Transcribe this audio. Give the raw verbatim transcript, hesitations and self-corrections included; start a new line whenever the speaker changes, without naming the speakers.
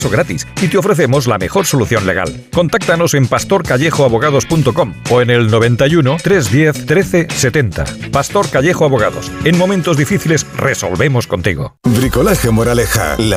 gratis y te ofrecemos la mejor solución legal. Contáctanos en pastor callejo abogados punto com o en el noventa y uno, trescientos diez, trece setenta. Pastor Callejo Abogados. En momentos difíciles resolvemos contigo.
Bricolaje Moraleja, la